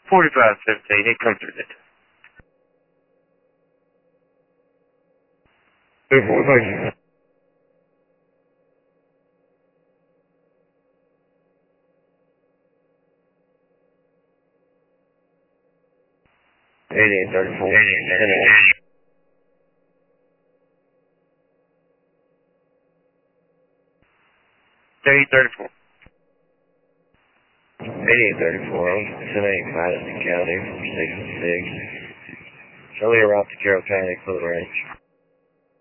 4517, he comforted it. 34, thank you. 8834. 8834. 8834, I'm sending Madison County from Station 6. Charlie route to Carroll County, close range.